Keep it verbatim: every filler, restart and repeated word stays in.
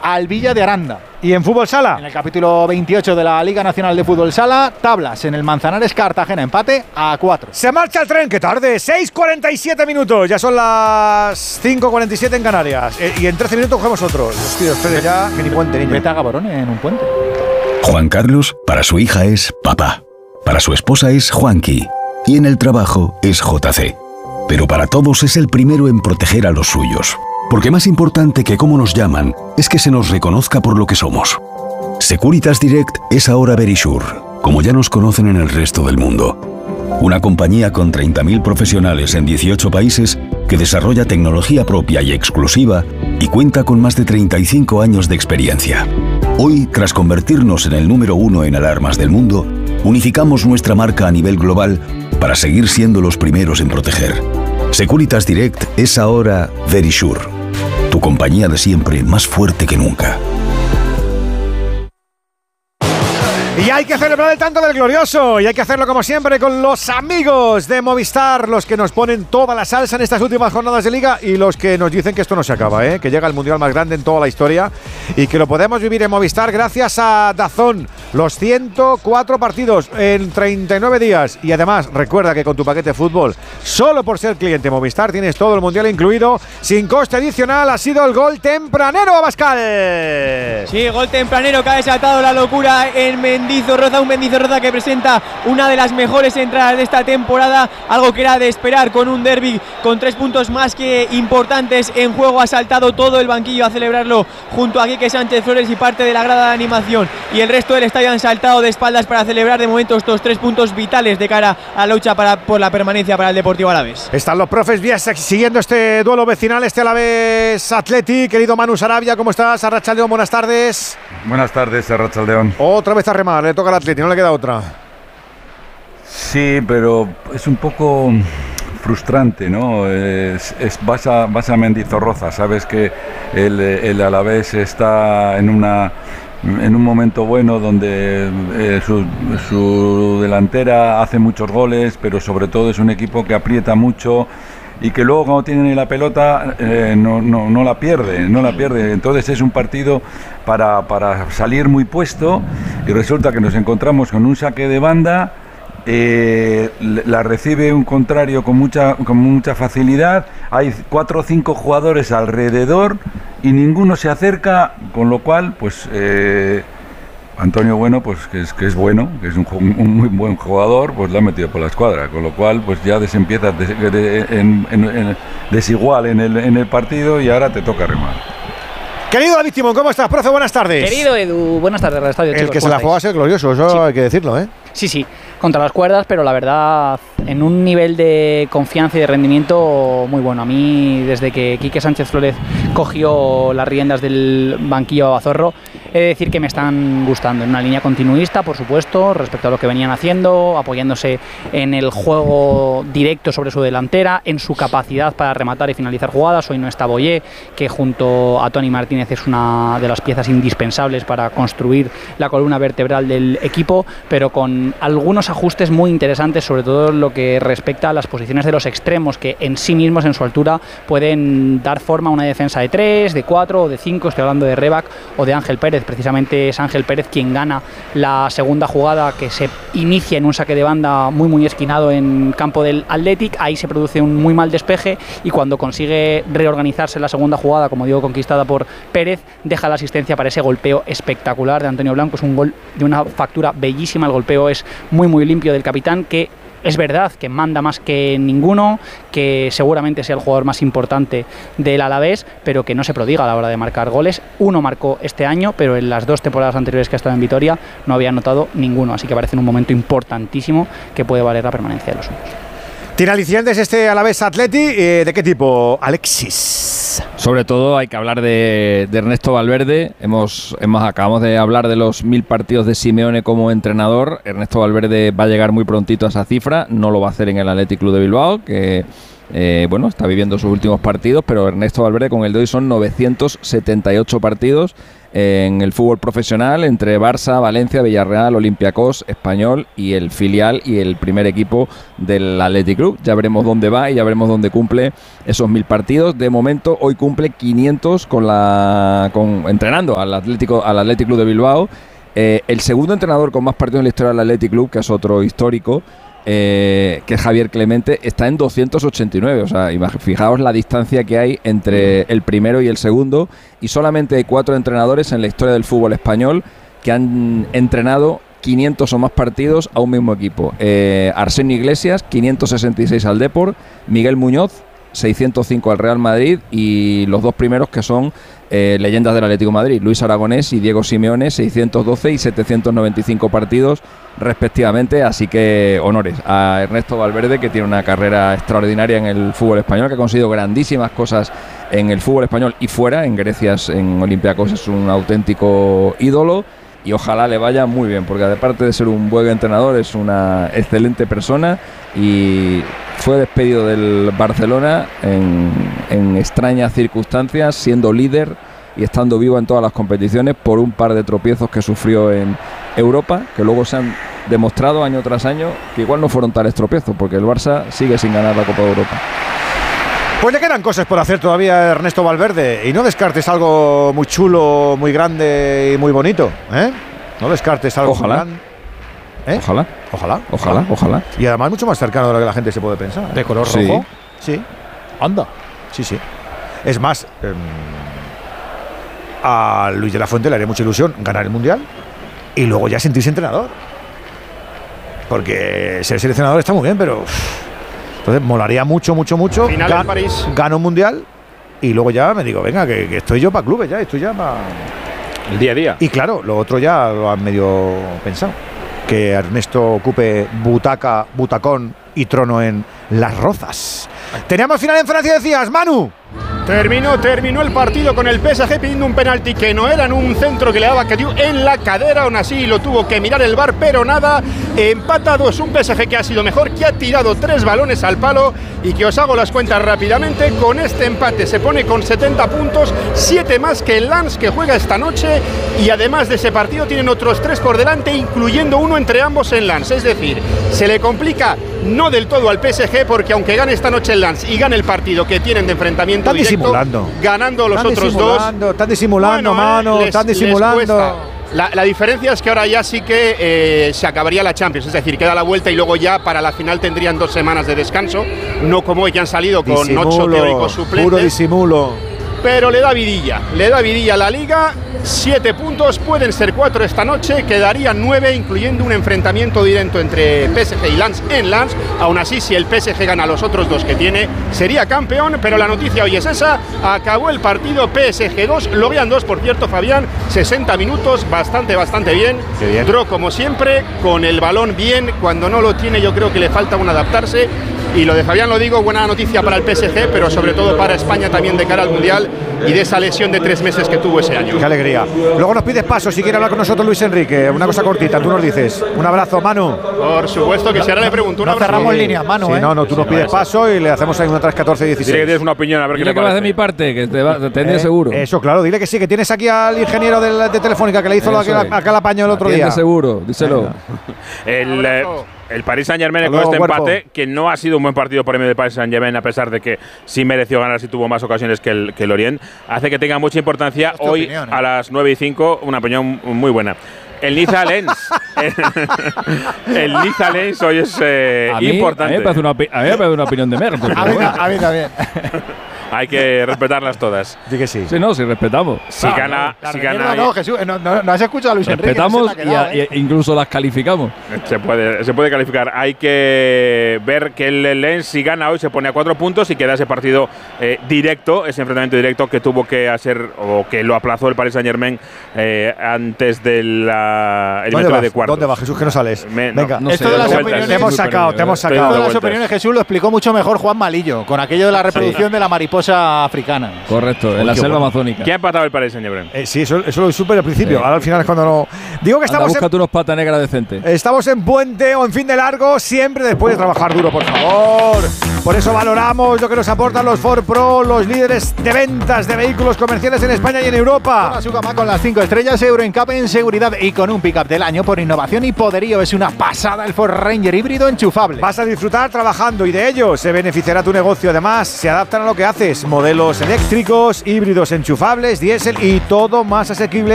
al Villa de Aranda. ¿Y en fútbol sala? En el capítulo veintiocho de la Liga Nacional de Fútbol Sala, tablas en el Manzanares Cartagena, empate a cuatro. Se marcha el tren, qué tarde, seis cuarenta y siete minutos, ya son las cinco cuarenta y siete en Canarias. Eh, y en trece minutos cogemos otros. Hostia, espere ya, que ni puente, niño. Vete a Gaborone en un puente. Juan Carlos, para su hija es papá. Para su esposa es Juanqui. Y en el trabajo es J C. Pero para todos es el primero en proteger a los suyos. Porque más importante que cómo nos llaman es que se nos reconozca por lo que somos. Securitas Direct es ahora Verisure, como ya nos conocen en el resto del mundo. Una compañía con treinta mil profesionales en dieciocho países que desarrolla tecnología propia y exclusiva y cuenta con más de treinta y cinco años de experiencia. Hoy, tras convertirnos en el número uno en alarmas del mundo, unificamos nuestra marca a nivel global para seguir siendo los primeros en proteger. Securitas Direct es ahora Verisure, tu compañía de siempre más fuerte que nunca. Y hay que celebrar el tanto del glorioso, y hay que hacerlo como siempre con los amigos de Movistar, los que nos ponen toda la salsa en estas últimas jornadas de Liga y los que nos dicen que esto no se acaba, ¿eh? Que llega el mundial más grande en toda la historia y que lo podemos vivir en Movistar gracias a DAZN. Los ciento cuatro partidos en treinta y nueve días. Y además, recuerda que con tu paquete fútbol, solo por ser cliente Movistar, tienes todo el mundial incluido, sin coste adicional. Ha sido el gol tempranero, Abascal. Sí, gol tempranero que ha desatado la locura en Mendizorroza, un Mendizorroza que presenta una de las mejores entradas de esta temporada, algo que era de esperar con un derbi con tres puntos más que importantes en juego. Ha saltado todo el banquillo a celebrarlo junto a Quique Sánchez Flores y parte de la grada de animación, y el resto del estadio han saltado de espaldas para celebrar de momento estos tres puntos vitales de cara a la lucha para, por la permanencia para el Deportivo Alavés. Están los profes vías siguiendo este duelo vecinal, este Alavés Atleti. Querido Manu Sarabia, ¿cómo estás? Arratsaldeón, buenas tardes. Buenas tardes, Arratsaldeón. Otra vez a remar, le toca al Atleti, no le queda otra. Sí, pero es un poco frustrante, ¿no? Es, es, vas, a, vas a Mendizorroza, sabes que el, el Alavés está en una... en un momento bueno donde eh, su, su delantera hace muchos goles, pero sobre todo es un equipo que aprieta mucho y que luego cuando tienen la pelota eh, no, no, no la pierde, no la pierde. Entonces es un partido para, para salir muy puesto, y resulta que nos encontramos con un saque de banda. Eh, la recibe un contrario con mucha, con mucha facilidad, hay cuatro o cinco jugadores alrededor y ninguno se acerca, con lo cual pues eh, Antonio Bueno, pues que es, que es bueno, que es un, un muy buen jugador, pues lo ha metido por la escuadra, con lo cual pues ya desempieza de, de, en, en, en, desigual en el, en el partido, y ahora te toca remar. Querido David Timón, ¿cómo estás, profe? Buenas tardes. Querido Edu, buenas tardes, Radio Estadio. El chicos, que se la juega a ser glorioso, eso sí. Hay que decirlo, ¿eh? Sí, sí, contra las cuerdas, pero la verdad, en un nivel de confianza y de rendimiento muy bueno. A mí, desde que Quique Sánchez Flores cogió las riendas del banquillo a Zorro, he de decir que me están gustando. En una línea continuista, por supuesto, respecto a lo que venían haciendo, apoyándose en el juego directo sobre su delantera, en su capacidad para rematar y finalizar jugadas. Hoy no está Boyé, que junto a Toni Martínez es una de las piezas indispensables para construir la columna vertebral del equipo, pero con algunos ajustes muy interesantes, sobre todo lo que respecta a las posiciones de los extremos, que en sí mismos, en su altura, pueden dar forma a una defensa de tres, de cuatro o de cinco. Estoy hablando de Rebac o de Ángel Pérez. Precisamente es Ángel Pérez quien gana la segunda jugada, que se inicia en un saque de banda muy muy esquinado en campo del Athletic. Ahí se produce un muy mal despeje, y cuando consigue reorganizarse la segunda jugada, como digo, conquistada por Pérez, deja la asistencia para ese golpeo espectacular de Antonio Blanco. Es un gol de una factura bellísima. El golpeo es muy muy limpio del capitán, que es verdad que manda más que ninguno, que seguramente sea el jugador más importante del Alavés, pero que no se prodiga a la hora de marcar goles. Uno marcó este año, pero en las dos temporadas anteriores que ha estado en Vitoria no había anotado ninguno, así que parece en un momento importantísimo que puede valer la permanencia de los suyos. ¿Tiene alicientes este Alavés Atleti? Eh, ¿De qué tipo, Alexis? Sobre todo hay que hablar de, de Ernesto Valverde. Hemos, hemos acabamos de hablar de los mil partidos de Simeone como entrenador. Ernesto Valverde va a llegar muy prontito a esa cifra. No lo va a hacer en el Athletic Club de Bilbao, que Eh, bueno, está viviendo sus últimos partidos, pero Ernesto Valverde con el de hoy son novecientos setenta y ocho partidos en el fútbol profesional entre Barça, Valencia, Villarreal, Olympiacos, Español y el filial y el primer equipo del Athletic Club. Ya veremos dónde va y ya veremos dónde cumple esos mil partidos. De momento hoy cumple quinientos con la con entrenando al Atlético al Athletic Club de Bilbao. Eh, el segundo entrenador con más partidos en la historia del Athletic Club, que es otro histórico, Eh, que Javier Clemente, está en doscientos ochenta y nueve. O sea, fijaos la distancia que hay entre el primero y el segundo, y solamente hay cuatro entrenadores en la historia del fútbol español que han entrenado quinientos o más partidos a un mismo equipo. eh, Arsenio Iglesias, quinientos sesenta y seis al Depor, Miguel Muñoz, seiscientos cinco al Real Madrid, y los dos primeros que son eh, leyendas del Atlético de Madrid, Luis Aragonés y Diego Simeone, seiscientos doce y setecientos noventa y cinco partidos respectivamente. Así que honores a Ernesto Valverde, que tiene una carrera extraordinaria en el fútbol español, que ha conseguido grandísimas cosas en el fútbol español y fuera. En Grecia, en Olympiacos, es un auténtico ídolo, y ojalá le vaya muy bien, porque aparte de ser un buen entrenador, es una excelente persona, y fue despedido del Barcelona en, en extrañas circunstancias, siendo líder y estando vivo en todas las competiciones, por un par de tropiezos que sufrió en Europa, que luego se han demostrado año tras año que igual no fueron tales tropiezos, porque el Barça sigue sin ganar la Copa de Europa. Pues le quedan cosas por hacer todavía a Ernesto Valverde, y no descartes algo muy chulo, muy grande y muy bonito, ¿eh? No descartes algo Ojalá. muy grande. ¿Eh? Ojalá. Ojalá. Ojalá, ojalá. Y además mucho más cercano de lo que la gente se puede pensar. ¿De color Sí. rojo? Sí. Anda. Sí, sí. Es más, eh, a Luis de la Fuente le haría mucha ilusión ganar el Mundial y luego ya sentirse entrenador. Porque ser seleccionador está muy bien, pero uff, entonces molaría mucho, mucho, mucho. Final en París. Gano un Mundial y luego ya me digo, venga, que, que estoy yo para clubes ya, estoy ya para... El día a día. Y claro, lo otro ya lo han medio pensado. Que Ernesto ocupe butaca, butacón y trono en Las Rozas. Teníamos final en Francia, decías, Manu. Terminó, terminó el partido con el P S G pidiendo un penalti que no era, en un centro que le daba Cadiu en la cadera. Aún así lo tuvo que mirar el V A R, pero nada. Empatado, es un P S G que ha sido mejor, que ha tirado tres balones al palo, y que os hago las cuentas rápidamente. Con este empate se pone con setenta puntos, siete más que el Lens, que juega esta noche, y además de ese partido tienen otros tres por delante, incluyendo uno entre ambos en Lens. Es decir, se le complica no del todo al P S G, porque aunque gane esta noche el Lens y gane el partido que tienen de enfrentamiento Están directo, disimulando. ganando los Están otros disimulando, dos. Están disimulando, Bueno, mano, les- están les disimulando. cuesta. La, la diferencia es que ahora ya sí que eh, se acabaría la Champions, es decir, queda la vuelta y luego ya para la final tendrían dos semanas de descanso, no como hoy que han salido con Disimulo, ocho teóricos suplentes. puro disimulo. Pero le da vidilla, le da vidilla a la Liga. Siete puntos, pueden ser cuatro esta noche, quedarían nueve, incluyendo un enfrentamiento directo entre P S G y Lens en Lens. Aún así, si el P S G gana a los otros dos que tiene, sería campeón. Pero la noticia hoy es esa: acabó el partido, P S G dos, lo vean dos, por cierto, Fabián, sesenta minutos, bastante, bastante bien. Qué bien. Draw como siempre, con el balón bien, cuando no lo tiene yo creo que le falta un adaptarse. Y lo de Fabián, lo digo, buena noticia para el P S G, pero sobre todo para España también de cara al Mundial y de esa lesión de tres meses que tuvo ese año. Qué alegría. Luego nos pides paso si quiere hablar con nosotros Luis Enrique. Una cosa cortita, tú nos dices. Un abrazo, Manu. Por supuesto que si ahora le pregunto una No cerramos líneas, Manu, Sí, ¿eh? no, no, tú nos pides paso y le hacemos ahí una tras catorce Dile que dieciséis. tienes una opinión, a ver qué Dile le que vas de parece. mi parte, que te, va, te tendré Eh, seguro. Eso, claro, dile que sí, que tienes aquí al ingeniero del- de Telefónica que le hizo Eso aquel, es. aquel apaño el otro Atiende día. seguro, díselo. El, eh, el Paris Saint-Germain Hasta con este luego, cuerpo. empate, que no ha sido un buen partido por medio del Paris Saint-Germain, a pesar de que sí mereció ganar, sí tuvo más ocasiones que el, que el Orient, hace que tenga mucha importancia Es tu hoy opinión, ¿eh? a las nueve y cinco, una opinión muy buena. El Niza Lens. el, el Niza Lens hoy es eh, A mí, importante. a mí me parece una, opi- a mí me parece una opinión de Merck. A mí, a mí también. Hay que respetarlas todas. Di que sí. Sí, no, sí, respetamos. Si gana, La si reserva gana no, Jesús, no, no, no has escuchado a Luis Enrique. Respetamos no se y, te ha a- quedado, ¿eh? y incluso las calificamos. Se puede, se puede calificar. Hay que ver que el Lens, si gana hoy, se pone a cuatro puntos y queda ese partido eh, directo, ese enfrentamiento directo que tuvo que hacer o que lo aplazó el Paris Saint-Germain eh, antes del ¿Dónde eliminatoria vas? de cuartos. ¿Dónde vas, Jesús, que no sales? Me- no, Venga. no Esto sé, de las doy opiniones- vueltas. Te hemos Estoy sacado, te hemos Estoy Esto dando de sacado. las vueltas. opiniones, Jesús, lo explicó mucho mejor Juan Malillo, con aquello de la reproducción de la mariposa africana. Correcto, en la qué selva bueno. amazónica. ¿Quién ha empatado el Paris Saint-Germain? Eh, sí, eso, eso lo supe al principio. Sí. Ahora al final es cuando no. Digo que Anda, estamos en, búscate unos pata negra decentes. estamos en puente o en fin de largo, siempre después de trabajar duro, por favor. Por eso valoramos lo que nos aportan los Ford Pro, los líderes de ventas de vehículos comerciales en España y en Europa. Toda su gama con las cinco estrellas Euro N C A P en seguridad y con un pick-up del año por innovación y poderío. Es una pasada el Ford Ranger híbrido enchufable. Vas a disfrutar trabajando y de ello se beneficiará tu negocio. Además, se adaptan a lo que haces. Modelos eléctricos, híbridos enchufables, diésel y todo más asequible